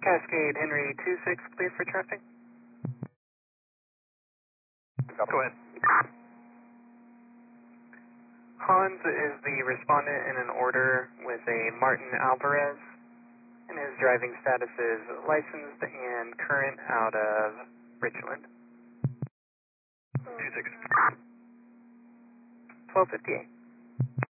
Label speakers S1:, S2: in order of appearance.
S1: Cascade Henry 26, cleared for traffic.
S2: Go ahead.
S1: Hans is the respondent in an order with a Martin Alvarez, and his driving status is licensed and current out of Richland.
S2: 26.
S1: 1258.